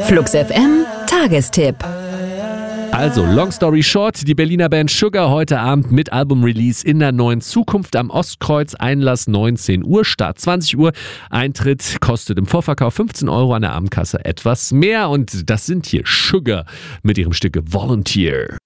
Flux FM Tagestipp. Also, long story short, die Berliner Band Sugar heute Abend mit Album-Release in der neuen Zukunft am Ostkreuz. Einlass 19 Uhr, Start 20 Uhr. Eintritt kostet im Vorverkauf 15 Euro, an der Abendkasse etwas mehr. Und das sind hier Sugar mit ihrem Stück Volunteer.